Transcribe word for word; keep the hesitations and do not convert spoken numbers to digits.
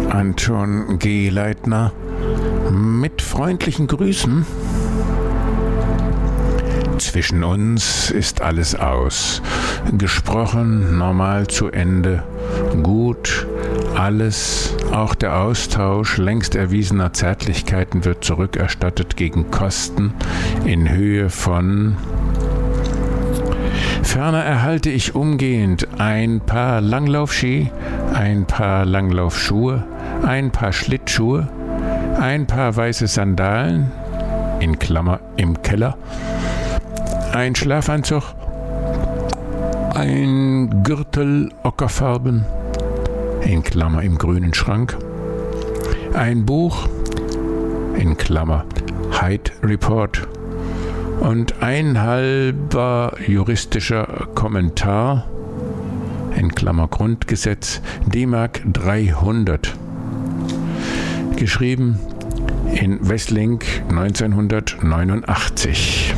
Anton G. Leitner mit freundlichen Grüßen. Zwischen uns ist alles aus. Gesprochen, normal zu Ende. Gut, alles, auch der Austausch längst erwiesener Zärtlichkeiten wird zurückerstattet gegen Kosten in Höhe von... Ferner erhalte ich umgehend ein Paar Langlaufski, ein Paar Langlaufschuhe, ein Paar Schlittschuhe, ein Paar weiße Sandalen, in Klammer im Keller, ein Schlafanzug, ein Gürtel ockerfarben, in Klammer im grünen Schrank, ein Buch, in Klammer Hyde Report, und ein halber juristischer Kommentar, in Klammer Grundgesetz, D-Mark dreihundert. Geschrieben in Wesslink neunzehnhundertneunundachtzig.